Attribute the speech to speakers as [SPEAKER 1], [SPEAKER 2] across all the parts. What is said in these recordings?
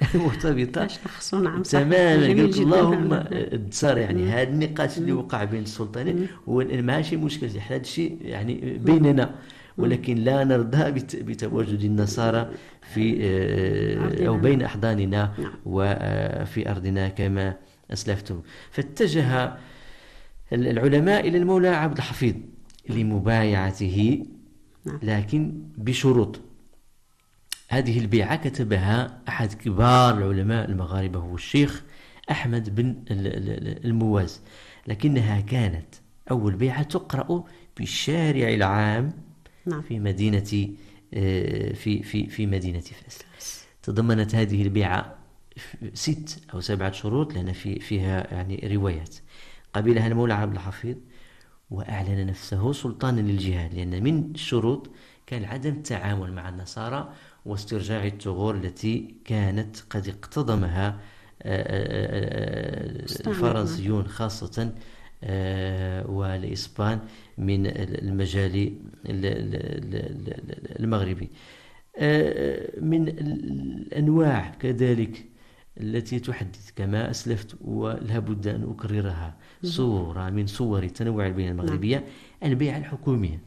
[SPEAKER 1] مرتبطة
[SPEAKER 2] شخص، نعم صحيح،
[SPEAKER 1] تماما.
[SPEAKER 2] جميل
[SPEAKER 1] قلت
[SPEAKER 2] جدا.
[SPEAKER 1] اللهم الدسار، يعني هذا النقاش اللي وقع بين السلطانين هو ماشي مشكل، هذا الشيء يعني بيننا، ولكن لا نرضى بتواجد النصارى في أو
[SPEAKER 2] أرضنا،
[SPEAKER 1] بين
[SPEAKER 2] نعم.
[SPEAKER 1] أحضاننا
[SPEAKER 2] نعم.
[SPEAKER 1] وفي أرضنا كما أسلفتم. فاتجه العلماء إلى المولى عبد الحفيظ لمبايعته،
[SPEAKER 2] نعم.
[SPEAKER 1] لكن بشروط. هذه البيعة كتبها أحد كبار العلماء المغاربة، هو الشيخ أحمد بن المواز، لكنها كانت أول بيعة تقرأ بالشارع العام
[SPEAKER 2] نعم.
[SPEAKER 1] في مدينة في مدينة فاس. تضمنت هذه البيعة 6 أو 7 شروط، لأن فيها يعني روايات. قبلها المولى عبد الحفيظ وأعلن نفسه سلطانا للجهاد، لأن من الشروط كان عدم التعامل مع النصارى واسترجاع الثغور التي كانت قد اقتضمها الفرنسيون خاصة والإسبان من المجال المغربي. من الأنواع كذلك التي تحدث كما أسلفت، ولا بد أن أكررها، صورة من صور التنوع البيئة المغربية، البيعة الحكومية.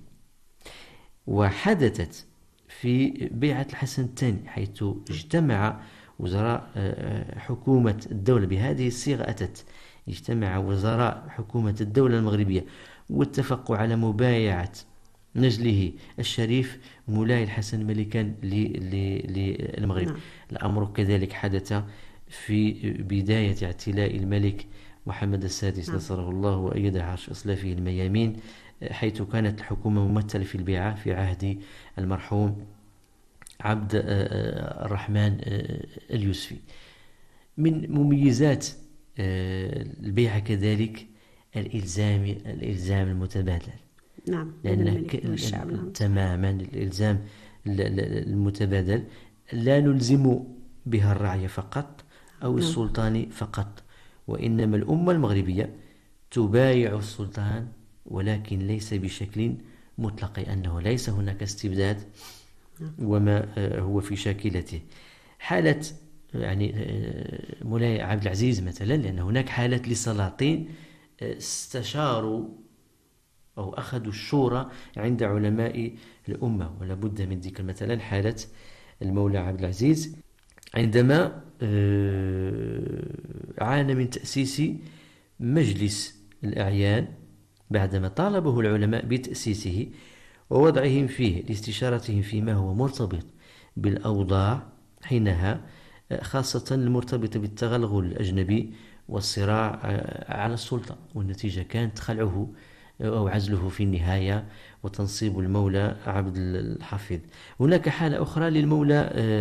[SPEAKER 1] وحدثت في بيعة الحسن الثاني، حيث اجتمع وزراء حكومة الدولة بهذه الصيغة. اجتمع وزراء حكومة الدولة المغربية واتفقوا على مبايعة نجله الشريف مولاي الحسن ملكا للمغرب.
[SPEAKER 2] نعم.
[SPEAKER 1] الأمر كذلك حدث في بداية اعتلاء الملك محمد السادس نصره الله وأيد عرش أسلافه الميامين، حيث كانت الحكومة ممثلة في البيعة في عهد المرحوم عبد الرحمن اليوسفي. من مميزات البيعة كذلك الإلزام المتبادل.
[SPEAKER 2] نعم،
[SPEAKER 1] لأن تماما الإلزام المتبادل، لا نلزم بها الرعية فقط أو السلطان فقط، وإنما الأمة المغربية تبايع السلطان، ولكن ليس بشكل مطلق، أنه ليس هناك استبداد وما هو في شاكلته. حالة يعني مولاي عبد العزيز مثلا، لأن هناك حالات لسلاطين استشاروا أو أخذوا الشورى عند علماء الأمة، ولا بد من ذكر مثلا حالة المولى عبد العزيز عندما عانى من تأسيس مجلس الأعيان، بعدما طالبه العلماء بتأسيسه ووضعهم فيه لاستشارتهم فيما هو مرتبط بالأوضاع حينها، خاصة المرتبطة بالتغلغل الأجنبي والصراع على السلطة، والنتيجة كانت خلعه أو عزله في النهاية وتنصيب المولى عبد الحفيظ. هناك حالة أخرى للمولى